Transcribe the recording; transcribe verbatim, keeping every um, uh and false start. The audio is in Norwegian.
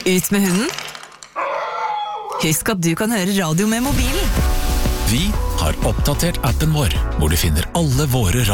Ut med hunden. Husk at du kan høre radio med mobilen. Vi har oppdatert appen vår, hvor du finner alle våre